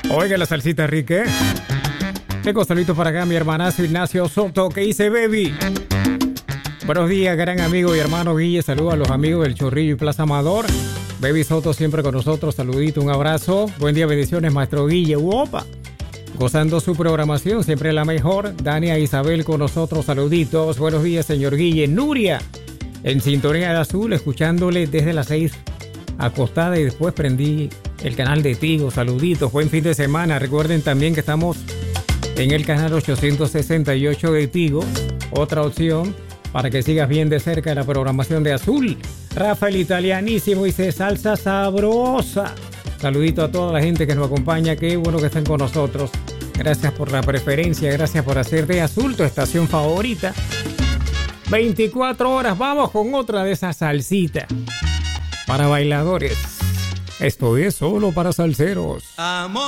Oiga la salsita rica. Tengo saludos para acá, mi hermanazo Ignacio Soto. ¿Qué dice, baby? Buenos días, gran amigo y hermano Guille. Saludos a los amigos del Chorrillo y Plaza Amador. Baby Soto siempre con nosotros. Saludito, un abrazo. Buen día, bendiciones, maestro Guille. ¡Uopa! Gozando su programación, siempre la mejor. Dania Isabel con nosotros. Saluditos. Buenos días, señor Guille. Nuria, en sintonía de Azul, escuchándole desde las 6 acostada y después prendí el canal de Tigo. Saluditos. Buen fin de semana. Recuerden también que estamos en el canal 868 de Tigo. Otra opción para que sigas bien de cerca la programación de Azul. Rafael Italianísimo dice salsa sabrosa. Saludito a toda la gente que nos acompaña. Qué bueno que estén con nosotros. Gracias por la preferencia. Gracias por hacer de Azul tu estación favorita. 24 horas. Vamos con otra de esas salsitas para bailadores. Esto es solo para salseros. Amor.